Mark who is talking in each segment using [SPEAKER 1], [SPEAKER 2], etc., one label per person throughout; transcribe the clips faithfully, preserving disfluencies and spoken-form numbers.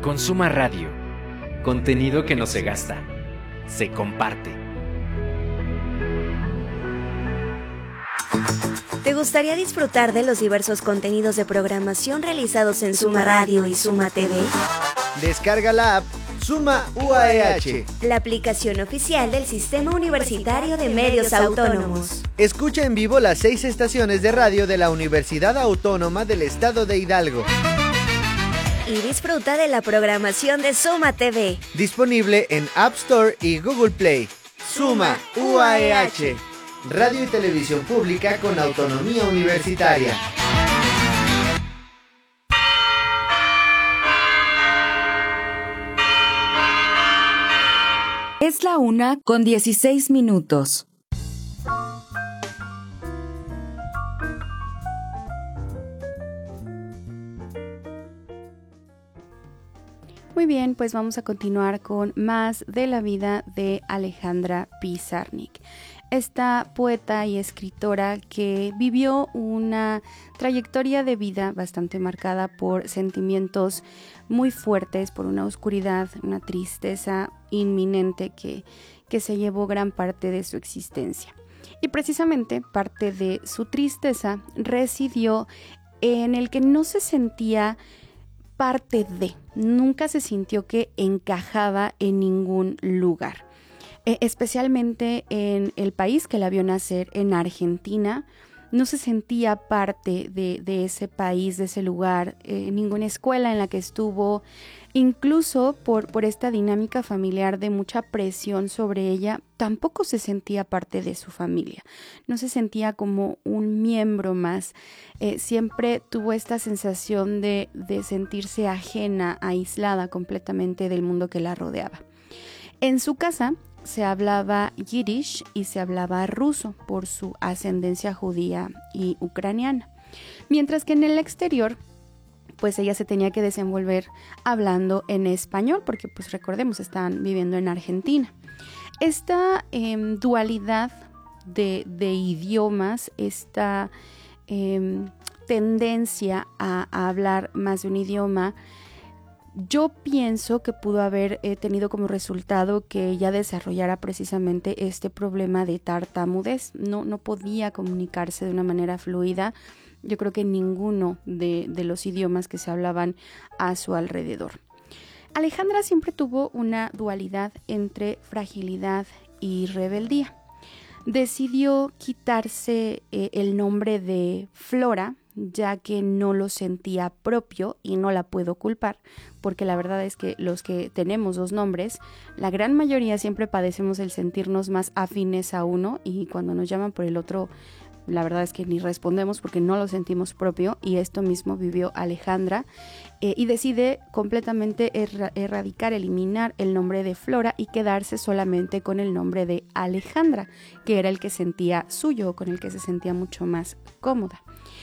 [SPEAKER 1] Consuma Radio. Contenido que no se gasta, se comparte.
[SPEAKER 2] ¿Te gustaría disfrutar de los diversos contenidos de programación realizados en Suma Radio y Suma T V?
[SPEAKER 3] Descarga la app Suma U A E H,
[SPEAKER 2] la aplicación oficial del Sistema Universitario de Medios Autónomos.
[SPEAKER 3] Escucha en vivo las seis estaciones de radio de la Universidad Autónoma del Estado de Hidalgo.
[SPEAKER 2] Y disfruta de la programación de Suma T V.
[SPEAKER 3] Disponible en App Store y Google Play. Suma U A E H, radio y televisión pública con autonomía universitaria.
[SPEAKER 4] Es la una con dieciséis minutos. Muy bien, pues vamos a continuar con más de la vida de Alejandra Pizarnik. Esta poeta y escritora que vivió una trayectoria de vida bastante marcada por sentimientos muy fuertes, por una oscuridad, una tristeza inminente que, que se llevó gran parte de su existencia. Y precisamente parte de su tristeza residió en el que no se sentía parte de, nunca se sintió que encajaba en ningún lugar. Eh, especialmente en el país que la vio nacer, en Argentina, no se sentía parte de, de ese país, de ese lugar, eh, ninguna escuela en la que estuvo, incluso por, por esta dinámica familiar de mucha presión sobre ella, tampoco se sentía parte de su familia, no se sentía como un miembro más, eh, siempre tuvo esta sensación de, de sentirse ajena, aislada completamente del mundo que la rodeaba. En su casa se hablaba yiddish y se hablaba ruso por su ascendencia judía y ucraniana, mientras que en el exterior pues ella se tenía que desenvolver hablando en español, porque pues recordemos, estaban viviendo en Argentina. Esta eh, dualidad de, de idiomas, esta eh, tendencia a, a hablar más de un idioma, yo pienso que pudo haber eh, tenido como resultado que ella desarrollara precisamente este problema de tartamudez. No, no podía comunicarse de una manera fluida, yo creo que ninguno de, de los idiomas que se hablaban a su alrededor. Alejandra siempre tuvo una dualidad entre fragilidad y rebeldía. Decidió quitarse eh, el nombre de Flora, ya que no lo sentía propio, y no la puedo culpar, porque la verdad es que los que tenemos dos nombres, la gran mayoría siempre padecemos el sentirnos más afines a uno, y cuando nos llaman por el otro, la verdad es que ni respondemos porque no lo sentimos propio, y esto mismo vivió Alejandra, eh, y decide completamente erra- erradicar, eliminar el nombre de Flora y quedarse solamente con el nombre de Alejandra, que era el que sentía suyo, con el que se sentía mucho más cómoda.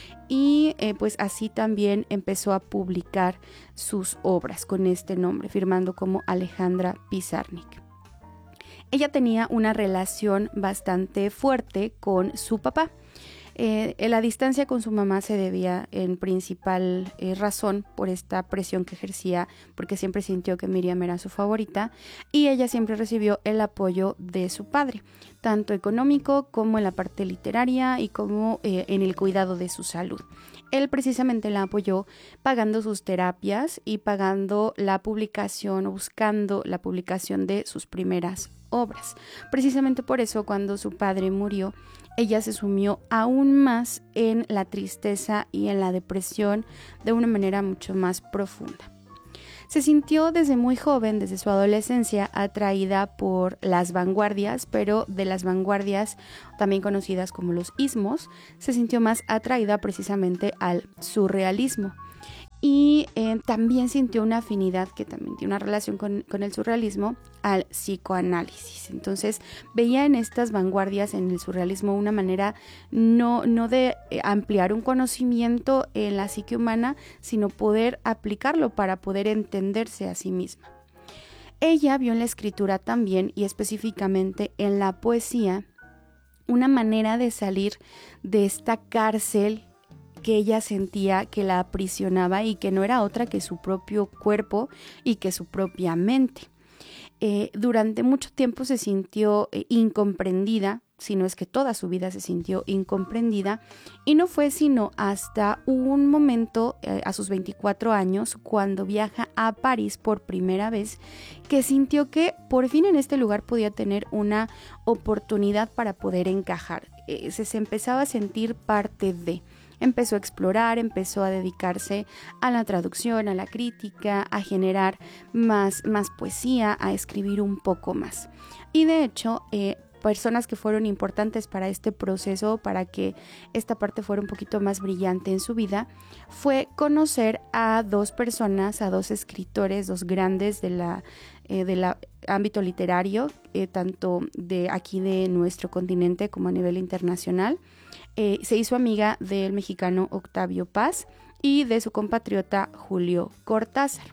[SPEAKER 4] Y eh, pues así también empezó a publicar sus obras con este nombre, firmando como Alejandra Pizarnik. Ella tenía una relación bastante fuerte con su papá. Eh, la distancia con su mamá se debía en principal eh, razón por esta presión que ejercía, porque siempre sintió que Miriam era su favorita, y ella siempre recibió el apoyo de su padre, tanto económico como en la parte literaria y como eh, en el cuidado de su salud. Él precisamente la apoyó pagando sus terapias y pagando la publicación o buscando la publicación de sus primeras obras. Precisamente por eso, cuando su padre murió, ella se sumió aún más en la tristeza y en la depresión de una manera mucho más profunda. Se sintió desde muy joven, desde su adolescencia, atraída por las vanguardias, pero de las vanguardias también conocidas como los ismos, se sintió más atraída precisamente al surrealismo. Y eh, también sintió una afinidad, que también tiene una relación con, con el surrealismo, al psicoanálisis. Entonces veía en estas vanguardias, en el surrealismo, una manera no, no de ampliar un conocimiento en la psique humana, sino poder aplicarlo para poder entenderse a sí misma. Ella vio en la escritura también, y específicamente en la poesía, una manera de salir de esta cárcel que ella sentía que la aprisionaba y que no era otra que su propio cuerpo y que su propia mente. Eh, durante mucho tiempo se sintió eh, incomprendida, si no es que toda su vida se sintió incomprendida, y no fue sino hasta un momento, eh, a sus veinticuatro años, cuando viaja a París por primera vez, que sintió que por fin en este lugar podía tener una oportunidad para poder encajar. Eh, se, se empezaba a sentir parte de... Empezó a explorar, empezó a dedicarse a la traducción, a la crítica, a generar más, más poesía, a escribir un poco más. Y de hecho, eh, personas que fueron importantes para este proceso, para que esta parte fuera un poquito más brillante en su vida, fue conocer a dos personas, a dos escritores, dos grandes de la, eh, de la ámbito literario, eh, tanto de aquí de nuestro continente como a nivel internacional. Eh, se hizo amiga del mexicano Octavio Paz y de su compatriota Julio Cortázar.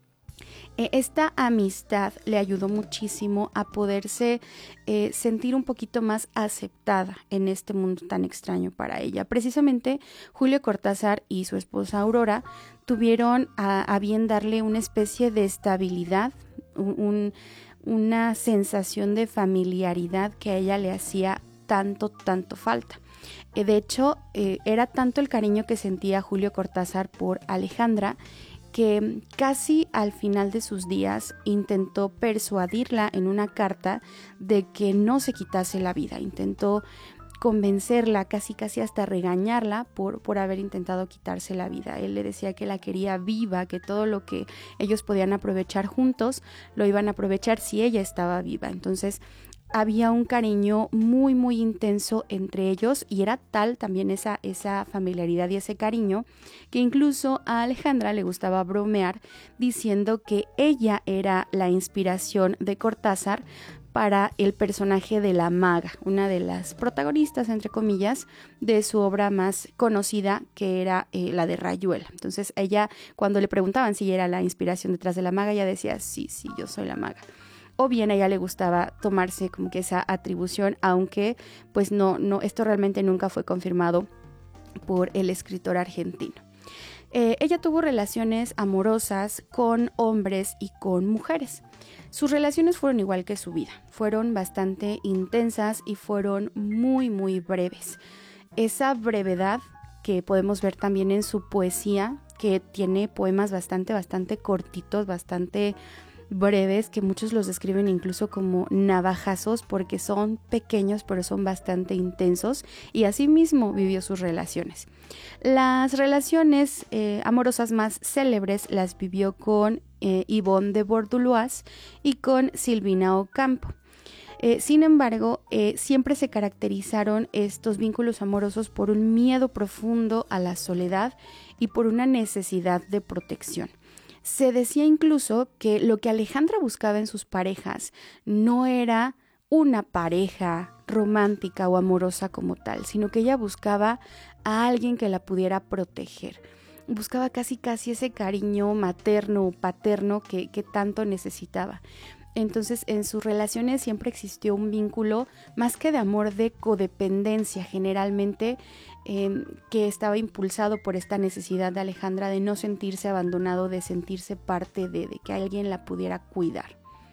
[SPEAKER 4] Eh, esta amistad le ayudó muchísimo a poderse eh, sentir un poquito más aceptada en este mundo tan extraño para ella. Precisamente Julio Cortázar y su esposa Aurora tuvieron a, a bien darle una especie de estabilidad, un, un, una sensación de familiaridad que a ella le hacía tanto, tanto falta. De hecho, eh, era tanto el cariño que sentía Julio Cortázar por Alejandra que casi al final de sus días intentó persuadirla en una carta de que no se quitase la vida. Intentó convencerla, casi casi hasta regañarla por, por haber intentado quitarse la vida. Él le decía que la quería viva, que todo lo que ellos podían aprovechar juntos lo iban a aprovechar si ella estaba viva. Entonces había un cariño muy muy intenso entre ellos y era tal también esa, esa familiaridad y ese cariño que incluso a Alejandra le gustaba bromear diciendo que ella era la inspiración de Cortázar para el personaje de la maga, una de las protagonistas, entre comillas, de su obra más conocida, que era eh, la de Rayuela. Entonces ella, cuando le preguntaban si ella era la inspiración detrás de la maga, ella decía, sí, sí, yo soy la maga. O bien a ella le gustaba tomarse como que esa atribución, aunque pues no, no, esto realmente nunca fue confirmado por el escritor argentino. Eh, ella tuvo relaciones amorosas con hombres y con mujeres. Sus relaciones fueron igual que su vida, fueron bastante intensas y fueron muy muy breves. Esa brevedad que podemos ver también en su poesía, que tiene poemas bastante, bastante cortitos, bastante breves, que muchos los describen incluso como navajazos porque son pequeños pero son bastante intensos, y así mismo vivió sus relaciones. Las relaciones eh, amorosas más célebres las vivió con eh, Yvonne de Bourgeois y con Silvina Ocampo. Eh, sin embargo, eh, siempre se caracterizaron estos vínculos amorosos por un miedo profundo a la soledad y por una necesidad de protección. Se decía incluso que lo que Alejandra buscaba en sus parejas no era una pareja romántica o amorosa como tal, sino que ella buscaba a alguien que la pudiera proteger. Buscaba casi casi ese cariño materno o paterno que, que tanto necesitaba. Entonces en sus relaciones siempre existió un vínculo más que de amor, de codependencia generalmente, eh, que estaba impulsado por esta necesidad de Alejandra de no sentirse abandonado, de sentirse parte de, de que alguien la pudiera cuidar.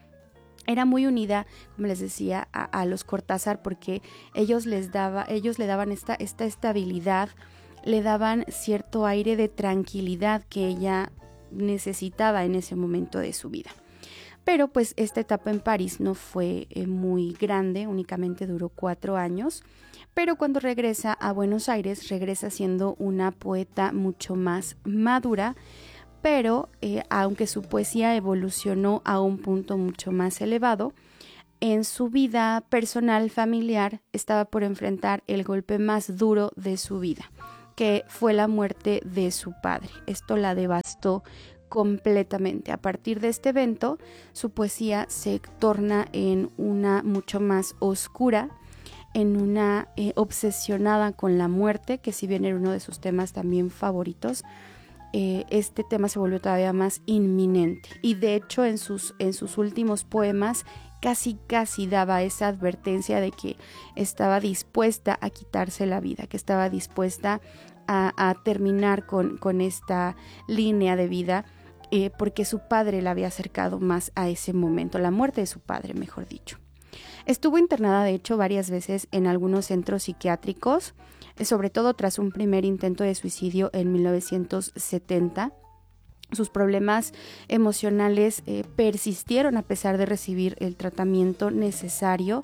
[SPEAKER 4] Era muy unida, como les decía, a, a los Cortázar porque ellos, les daba, ellos le daban esta, esta estabilidad, le daban cierto aire de tranquilidad que ella necesitaba en ese momento de su vida. Pero pues esta etapa en París no fue eh, muy grande, únicamente duró cuatro años, pero cuando regresa a Buenos Aires regresa siendo una poeta mucho más madura, pero eh, aunque su poesía evolucionó a un punto mucho más elevado, en su vida personal familiar estaba por enfrentar el golpe más duro de su vida, que fue la muerte de su padre. Esto la devastó completamente. A partir de este evento, su poesía se torna en una mucho más oscura, en una eh, obsesionada con la muerte, que si bien era uno de sus temas también favoritos, eh, este tema se volvió todavía más inminente. Y de hecho en sus, en sus últimos poemas casi casi daba esa advertencia de que estaba dispuesta a quitarse la vida, que estaba dispuesta a, a terminar con, con esta línea de vida eh, porque su padre la había acercado más a ese momento, la muerte de su padre, mejor dicho. Estuvo internada, de hecho, varias veces en algunos centros psiquiátricos, sobre todo tras un primer intento de suicidio en mil novecientos setenta. Sus problemas emocionales eh, persistieron a pesar de recibir el tratamiento necesario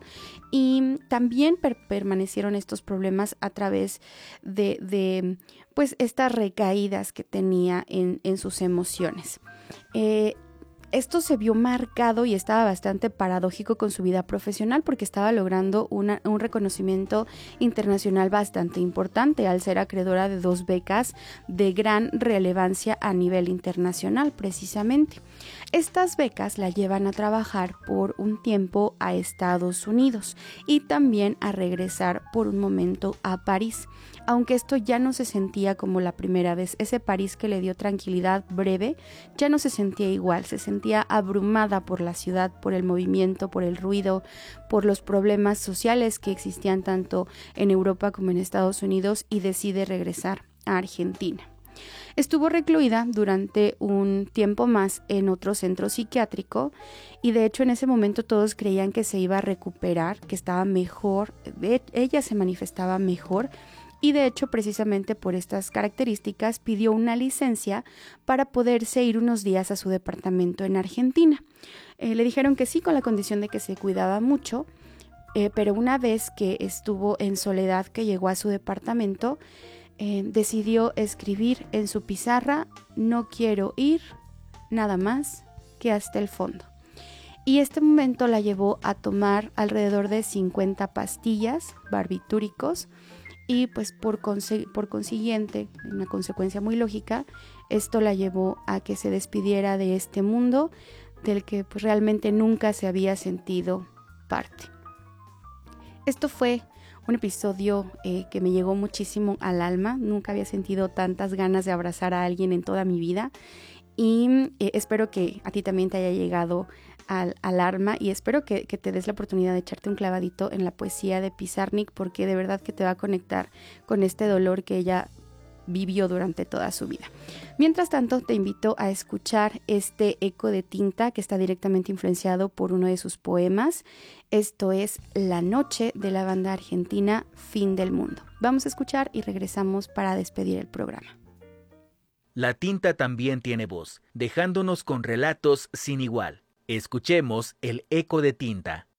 [SPEAKER 4] y también per- permanecieron estos problemas a través de, de pues, estas recaídas que tenía en, en sus emociones. Eh, Esto se vio marcado y estaba bastante paradójico con su vida profesional porque estaba logrando una, un reconocimiento internacional bastante importante al ser acreedora de dos becas de gran relevancia a nivel internacional precisamente. Estas becas la llevan a trabajar por un tiempo a Estados Unidos y también a regresar por un momento a París. Aunque esto ya no se sentía como la primera vez, ese París que le dio tranquilidad breve ya no se sentía igual, se sentía abrumada por la ciudad, por el movimiento, por el ruido, por los problemas sociales que existían tanto en Europa como en Estados Unidos y decide regresar a Argentina. Estuvo recluida durante un tiempo más en otro centro psiquiátrico y de hecho en ese momento todos creían que se iba a recuperar, que estaba mejor, ella se manifestaba mejor. Y de hecho, precisamente por estas características, pidió una licencia para poderse ir unos días a su departamento en Argentina. Eh, le dijeron que sí, con la condición de que se cuidaba mucho, eh, pero una vez que estuvo en soledad, que llegó a su departamento, eh, decidió escribir en su pizarra: no quiero ir nada más que hasta el fondo. Y este momento la llevó a tomar alrededor de cincuenta pastillas, barbitúricos, y pues por, conse- por consiguiente, una consecuencia muy lógica, esto la llevó a que se despidiera de este mundo del que pues realmente nunca se había sentido parte. Esto fue un episodio eh, que me llegó muchísimo al alma. Nunca había sentido tantas ganas de abrazar a alguien en toda mi vida y eh, espero que a ti también te haya llegado al, al alma y espero que, que te des la oportunidad de echarte un clavadito en la poesía de Pizarnik porque de verdad que te va a conectar con este dolor que ella vivió durante toda su vida. Mientras tanto, te invito a escuchar este Eco de Tinta que está directamente influenciado por uno de sus poemas. Esto es La Noche, de la banda argentina Fin del Mundo. Vamos a escuchar y regresamos para despedir el programa.
[SPEAKER 5] La tinta también tiene voz, dejándonos con relatos sin igual. Escuchemos el Eco de Tinta.